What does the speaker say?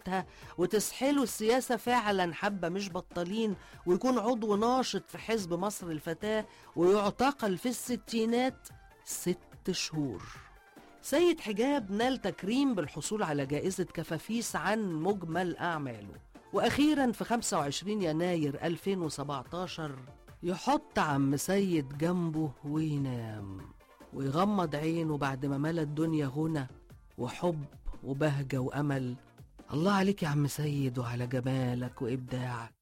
ساعتها وتسحله السياسة فعلا حبة مش بطالين، ويكون عضو ناشط في حزب مصر الفتاة ويعتقل في الستينات 6 شهور. سيد حجاب نال تكريم بالحصول على جائزة كفافيس عن مجمل أعماله. وأخيرا في 25 يناير 2017 يحط عم سيد جنبه وينام ويغمض عينه بعد ما ملا الدنيا غنى وحب وبهجة وأمل. الله عليك يا عم سيد وعلى جمالك وإبداعك.